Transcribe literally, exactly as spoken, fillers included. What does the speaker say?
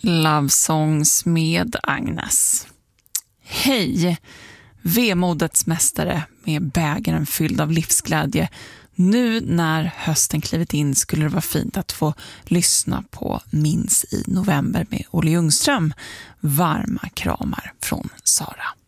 Love Songs med Agnes. Hej, vemodets mästare med bägaren fylld av livsglädje. Nu när hösten klivit in skulle det vara fint att få lyssna på Minns i november med Olle Ljungström. Varma kramar från Sara.